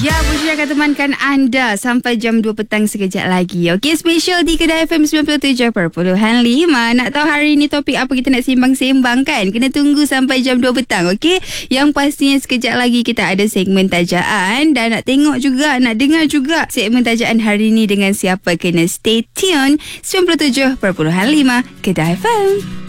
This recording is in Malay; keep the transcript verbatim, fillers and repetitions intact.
Ya, Bushra akan temankan anda sampai jam dua petang sekejap lagi. Okey, special di Kedah F M sembilan puluh tujuh perpuluhan lima. Nak tahu hari ni topik apa kita nak sembang-sembang kan? Kena tunggu sampai jam dua petang, okey? Yang pastinya sekejap lagi kita ada segmen tajaan. Dan nak tengok juga, nak dengar juga segmen tajaan hari ni dengan siapa. Kena stay tune. sembilan puluh tujuh perpuluhan lima Kedah F M.